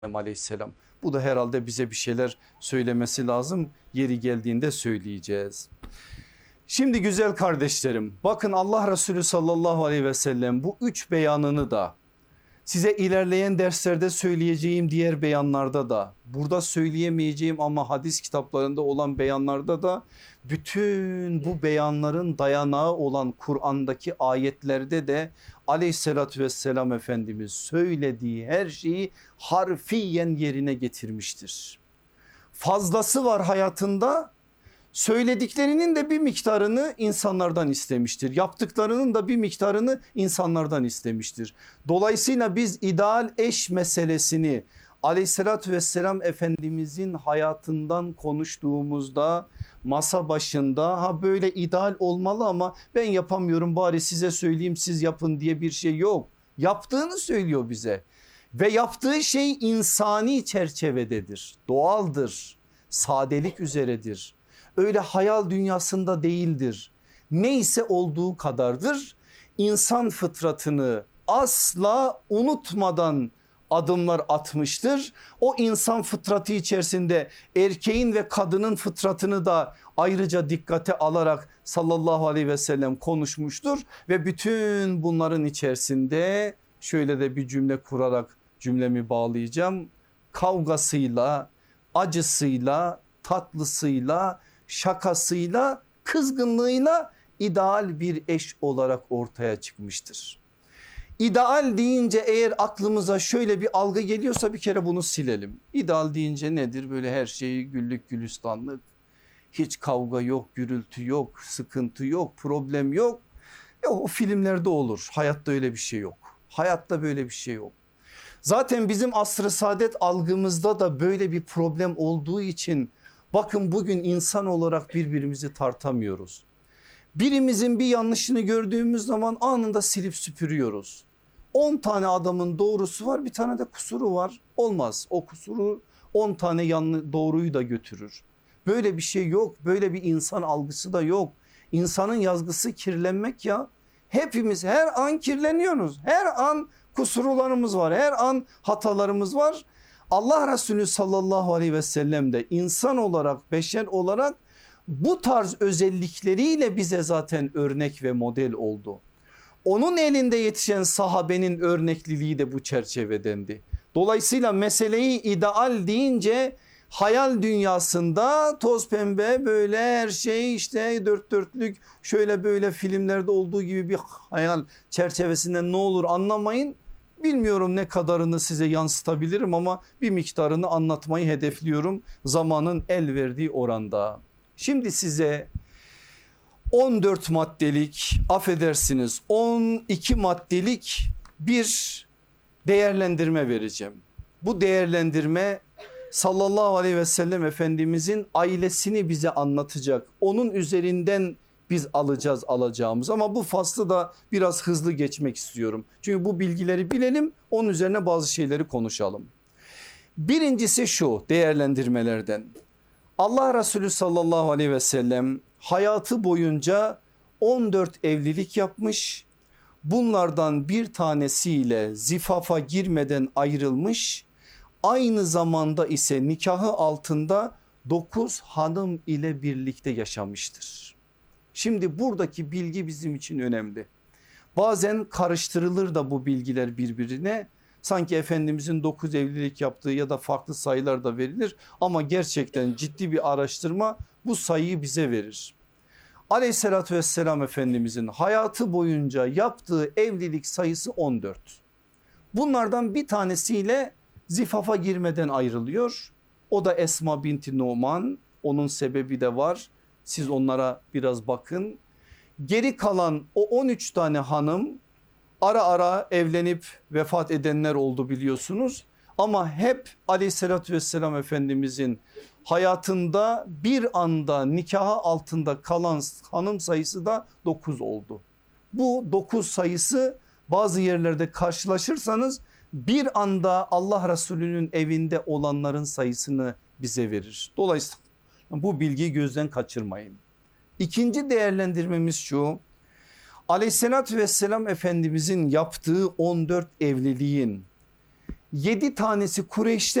aleyhisselam. Bu da herhalde bize bir şeyler söylemesi lazım. Yeri geldiğinde söyleyeceğiz. Şimdi güzel kardeşlerim, bakın Allah Resulü sallallahu aleyhi ve sellem bu üç beyanını da size ilerleyen derslerde söyleyeceğim diğer beyanlarda da, burada söyleyemeyeceğim ama hadis kitaplarında olan beyanlarda da, bütün bu beyanların dayanağı olan Kur'an'daki ayetlerde de aleyhissalatü vesselam Efendimiz söylediği her şeyi harfiyen yerine getirmiştir. Fazlası var hayatında, söylediklerinin de bir miktarını insanlardan istemiştir. Yaptıklarının da bir miktarını insanlardan istemiştir. Dolayısıyla biz ideal eş meselesini aleyhissalatü vesselam Efendimizin hayatından konuştuğumuzda masa başında ha böyle ideal olmalı ama ben yapamıyorum bari size söyleyeyim siz yapın diye bir şey yok. Yaptığını söylüyor bize ve yaptığı şey insani çerçevededir, doğaldır, sadelik üzeredir. Öyle hayal dünyasında değildir. Neyse olduğu kadardır. İnsan fıtratını asla unutmadan adımlar atmıştır. O insan fıtratı içerisinde erkeğin ve kadının fıtratını da ayrıca dikkate alarak sallallahu aleyhi ve sellem konuşmuştur. Ve bütün bunların içerisinde şöyle de bir cümle kurarak cümlemi bağlayacağım. Kavgasıyla, acısıyla, tatlısıyla, şakasıyla, kızgınlığıyla ideal bir eş olarak ortaya çıkmıştır. İdeal deyince eğer aklımıza şöyle bir algı geliyorsa bir kere bunu silelim. İdeal deyince nedir? Böyle her şey güllük gülistanlık, hiç kavga yok, gürültü yok, sıkıntı yok, problem yok. O filmlerde olur. Hayatta öyle bir şey yok. Hayatta böyle bir şey yok. Zaten bizim asr-ı saadet algımızda da böyle bir problem olduğu için bakın bugün insan olarak birbirimizi tartamıyoruz. Birimizin bir yanlışını gördüğümüz zaman anında silip süpürüyoruz. 10 tane adamın doğrusu var, bir tane de kusuru var. Olmaz, o kusuru 10 tane doğruyu da götürür. Böyle bir şey yok, böyle bir insan algısı da yok. İnsanın yazgısı kirlenmek ya. Hepimiz her an kirleniyoruz. Her an kusurlarımız var, her an hatalarımız var. Allah Resulü sallallahu aleyhi ve sellem de insan olarak, beşer olarak bu tarz özellikleriyle bize zaten örnek ve model oldu. Onun elinde yetişen sahabenin örnekliliği de bu çerçevedendi. Dolayısıyla meseleyi ideal deyince hayal dünyasında toz pembe böyle her şey işte dört dörtlük şöyle böyle filmlerde olduğu gibi bir hayal çerçevesinden ne olur anlamayın. Bilmiyorum ne kadarını size yansıtabilirim ama bir miktarını anlatmayı hedefliyorum zamanın el verdiği oranda. Şimdi size 14 maddelik, affedersiniz 12 maddelik bir değerlendirme vereceğim. Bu değerlendirme sallallahu aleyhi ve sellem Efendimizin ailesini bize anlatacak. Onun üzerinden biz alacağımız ama bu faslı da biraz hızlı geçmek istiyorum. Çünkü bu bilgileri bilelim, onun üzerine bazı şeyleri konuşalım. Birincisi şu değerlendirmelerden. Allah Resulü sallallahu aleyhi ve sellem hayatı boyunca 14 evlilik yapmış. Bunlardan bir tanesiyle zifafa girmeden ayrılmış. Aynı zamanda ise nikahı altında 9 hanım ile birlikte yaşamıştır. Şimdi buradaki bilgi bizim için önemli. Bazen karıştırılır da bu bilgiler birbirine. Sanki Efendimizin 9 evlilik yaptığı ya da farklı sayılar da verilir. Ama gerçekten ciddi bir araştırma bu sayıyı bize verir. Aleyhissalatü vesselam Efendimizin hayatı boyunca yaptığı evlilik sayısı 14. Bunlardan bir tanesiyle zifafa girmeden ayrılıyor. O da Esma binti Numan. Onun sebebi de var. Siz onlara biraz bakın. Geri kalan o 13 tane hanım ara ara evlenip vefat edenler oldu biliyorsunuz. Ama hep aleyhissalatü vesselam Efendimizin hayatında bir anda nikahı altında kalan hanım sayısı da 9 oldu. Bu 9 sayısı bazı yerlerde karşılaşırsanız bir anda Allah Resulü'nün evinde olanların sayısını bize verir. Dolayısıyla bu bilgiyi gözden kaçırmayın. İkinci değerlendirmemiz şu. Aleyhissalatü vesselam Efendimizin yaptığı 14 evliliğin 7 tanesi Kureyş'ten